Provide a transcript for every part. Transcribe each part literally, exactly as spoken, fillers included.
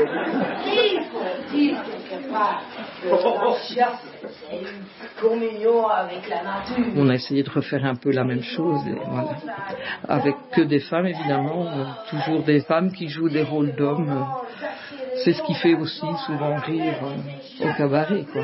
Il faut dire quelque part que la chasse, c'est une communion avec la nature. On a essayé de refaire un peu la même chose, et voilà. Avec que des femmes, évidemment, euh, toujours des femmes qui jouent des rôles d'hommes. Euh, c'est ce qui fait aussi souvent rire euh, au cabaret, quoi.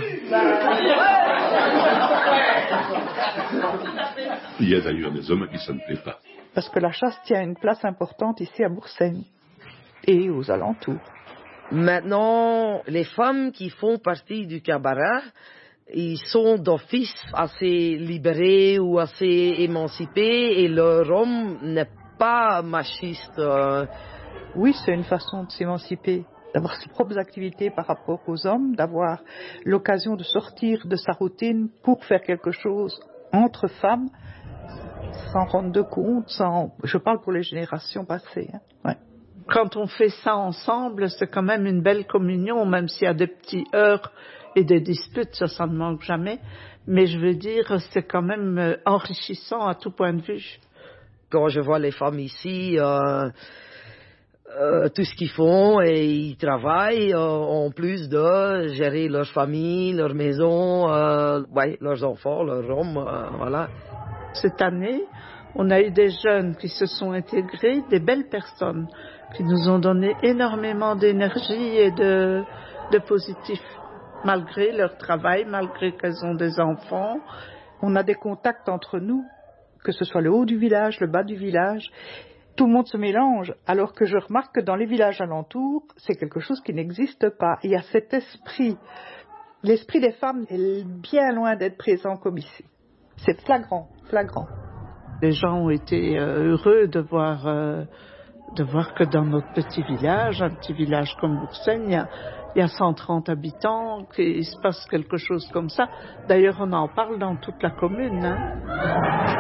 Il y a d'ailleurs des hommes à qui ça ne plaît pas. Parce que la chasse tient une place importante ici à Boursaigne et aux alentours. Maintenant, les femmes qui font partie du cabaret, ils sont d'office assez libérés ou assez émancipés et leur homme n'est pas machiste. Oui, c'est une façon de s'émanciper, d'avoir ses propres activités par rapport aux hommes, d'avoir l'occasion de sortir de sa routine pour faire quelque chose entre femmes, sans rendre de compte, sans... je parle pour les générations passées. Hein. Ouais. Quand on fait ça ensemble, c'est quand même une belle communion, même s'il y a des petits heurts et des disputes, ça, ça ne manque jamais. Mais je veux dire, c'est quand même enrichissant à tout point de vue. Quand je vois les femmes ici, euh, euh, tout ce qu'ils font, et ils travaillent euh, en plus de gérer leur famille, leur maison, euh, ouais, leurs enfants, leurs hommes, euh, voilà. Cette année, on a eu des jeunes qui se sont intégrés, des belles personnes, qui nous ont donné énormément d'énergie et de, de positif, malgré leur travail, malgré qu'elles ont des enfants. On a des contacts entre nous, que ce soit le haut du village, le bas du village. Tout le monde se mélange, alors que je remarque que dans les villages alentours, c'est quelque chose qui n'existe pas. Il y a cet esprit. L'esprit des femmes est bien loin d'être présent comme ici. C'est flagrant, flagrant. Les gens ont été euh, heureux de voir... Euh, de voir que dans notre petit village, un petit village comme Boursaigne, il y a, il y a cent trente habitants, qu'il se passe quelque chose comme ça. D'ailleurs, on en parle dans toute la commune. Hein.